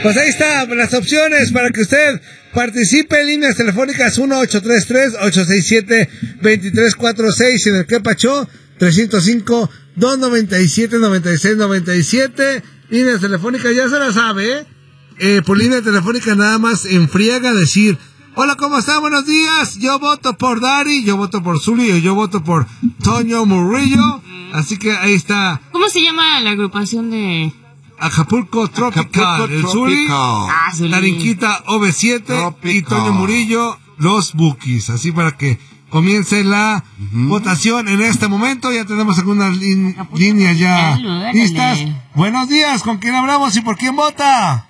Pues ahí está, las opciones para que usted participe. En líneas telefónicas 1-833-867-2346 en el que Pachó, 305-297-9697. Líneas telefónicas, ya se la sabe, por línea telefónica nada más en friega decir: hola, ¿cómo está? Buenos días. Yo voto por Dari, yo voto por Zuli y yo voto por Toño Murillo. Así que ahí está. ¿Cómo se llama la agrupación de Acapulco Tropical? El Zuli, Tarinquita OV7 Tropical. Y Toño Murillo, los Bukis. Así para que comience la votación en este momento. Ya tenemos algunas líneas ya listas. Buenos días, ¿con quién hablamos y por quién vota?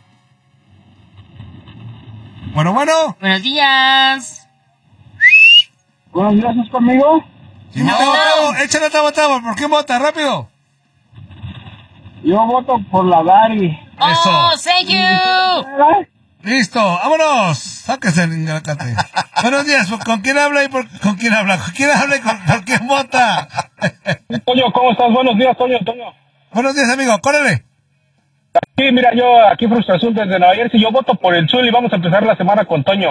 Bueno. Buenos días. Buenos días, ¿es conmigo? Sí, no. Échale, te votamos. ¿Por quién vota? Rápido. Yo voto por la Dari. Eso. Oh, thank you. Listo, vámonos. Sáquese el ingratate. Buenos días, ¿con quién habla y con quién habla? ¿Con quién habla y por quién vota? Toño, ¿cómo estás? Buenos días, Toño. Buenos días, amigo, córrele. Sí, mira, aquí frustración desde Nueva Jersey. Yo voto por el Zuli y vamos a empezar la semana con Toño.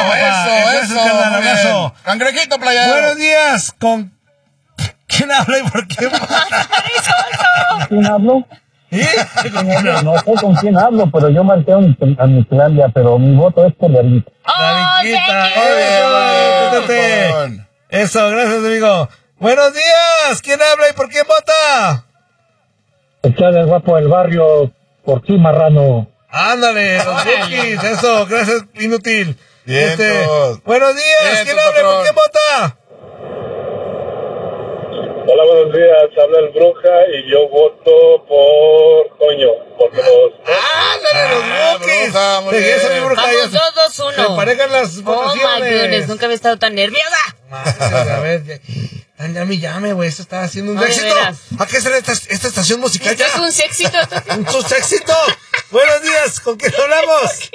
Eso. Cangrejito playero. Buenos días, ¿con quién habla y por quién vota? ¿Con quién hablo? ¿Sí? No sé con quién hablo, pero yo marqué a Miclandia, pero mi voto es por Darita. Eso, gracias, amigo. Buenos días, ¿quién habla y por quién vota? El guapo del barrio, por ti, marrano. Ándale, los Bukis, eso, gracias, inútil. Vientos. Buenos días, ¿quién habla y por quién vota? Hola, buenos días, habla el Bruja y yo voto por Toño, porque ¡Ándale, los Bukis! Bruja, muy bien. Esa mi Bruja, Vamos, ya 2-2-1. se parejan las Oh, my votaciones. goodness, nunca había estado tan nerviosa. Madre, a ver, ya me llame, güey, esto está haciendo un No, de éxito. veras. ¿A qué será esta estación musical Esto ya? es un éxito. ¡Un éxito! Buenos días, ¿con quién hablamos?